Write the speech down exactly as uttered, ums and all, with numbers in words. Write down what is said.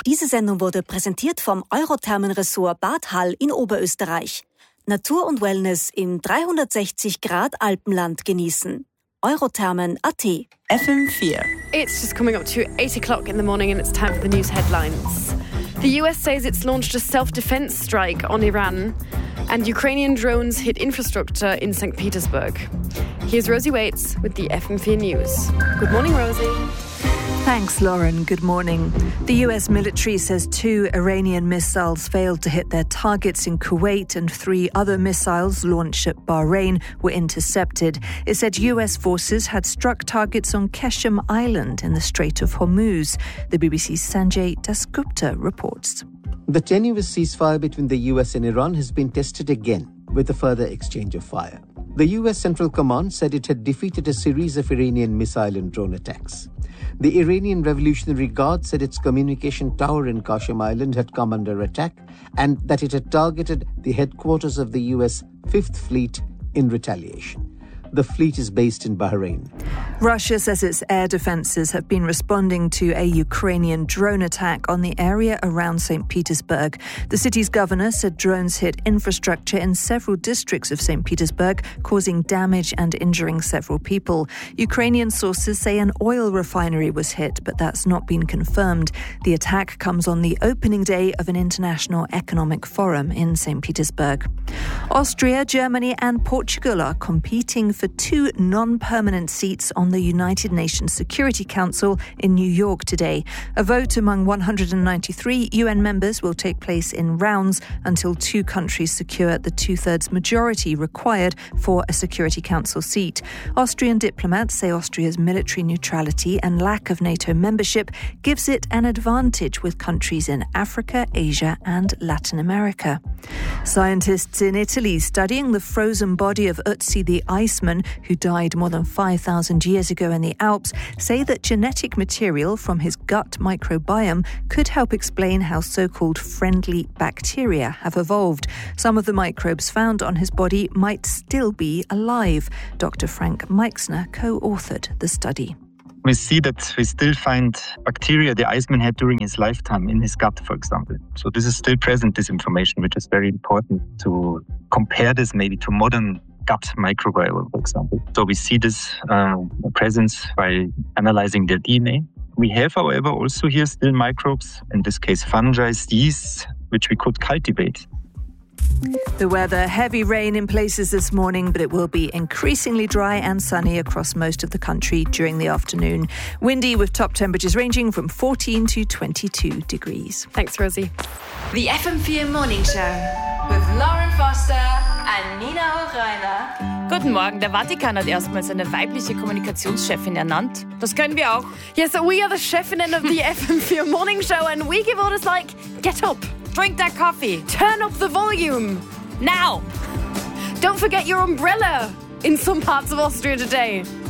Diese Sendung wurde präsentiert vom Eurothermen-Ressort Bad Hall in Oberösterreich. Natur und Wellness im dreihundertsechzig Grad Alpenland genießen. Eurothermen Punkt A T. F M vier. It's just coming up to eight o'clock in the morning and it's time for the news headlines. The U S says it's launched a self-defense strike on Iran and Ukrainian drones hit infrastructure in Saint Petersburg. Here's Rosie Waits with the F M four News. Good morning, Rosie. Thanks, Lauren. Good morning. The U S military says two Iranian missiles failed to hit their targets in Kuwait and three other missiles launched at Bahrain were intercepted. It said U S forces had struck targets on Keshem Island in the Strait of Hormuz. The B B C's Sanjay Dasgupta reports. The tenuous ceasefire between the U S and Iran has been tested again with a further exchange of fire. The U S Central Command said it had defeated a series of Iranian missile and drone attacks. The Iranian Revolutionary Guard said its communication tower in Keshem Island had come under attack and that it had targeted the headquarters of the U S Fifth Fleet in retaliation. The fleet is based in Bahrain. Russia says its air defences have been responding to a Ukrainian drone attack on the area around Saint Petersburg. The city's governor said drones hit infrastructure in several districts of Saint Petersburg, causing damage and injuring several people. Ukrainian sources say an oil refinery was hit, but that's not been confirmed. The attack comes on the opening day of an international economic forum in Saint Petersburg. Austria, Germany and Portugal are competing for two non-permanent seats on the United Nations Security Council in New York today. A vote among one hundred ninety-three U N members will take place in rounds until two countries secure the two-thirds majority required for a Security Council seat. Austrian diplomats say Austria's military neutrality and lack of NATO membership gives it an advantage with countries in Africa, Asia and Latin America. Scientists in Italy studying the frozen body of Ötzi the Iceman, who died more than five thousand years ago in the Alps, say that genetic material from his gut microbiome could help explain how so-called friendly bacteria have evolved. Some of the microbes found on his body might still be alive. Doctor Frank Meixner co-authored the study. We see that we still find bacteria the Iceman had during his lifetime in his gut, for example. So this is still present, this information, which is very important to compare this maybe to modern gut microbiome, for example. So we see this uh, presence by analyzing their D N A. We have, however, also here still microbes, in this case fungi, yeasts, which we could cultivate. The weather, heavy rain in places this morning, but it will be increasingly dry and sunny across most of the country during the afternoon. Windy with top temperatures ranging from fourteen to twenty-two degrees. Thanks, Rosie. The F M four Morning Show with Lauren Foster and Nina Hochreiner. Guten Morgen. Der Vatikan hat erstmals eine weibliche Kommunikationschefin ernannt. Das können wir auch. Yes, we are the chefinnen of the F M four Morning Show and we give orders like, get up, Drink that coffee. turn up the volume, Now. don't forget your umbrella in some parts of Austria today.